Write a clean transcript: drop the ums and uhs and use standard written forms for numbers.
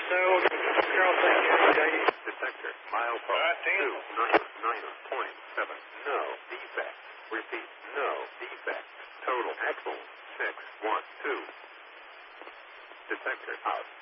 So, crossing detector, milepost 299.7. No defect. Repeat, no defect. Total axle 612. Detector out.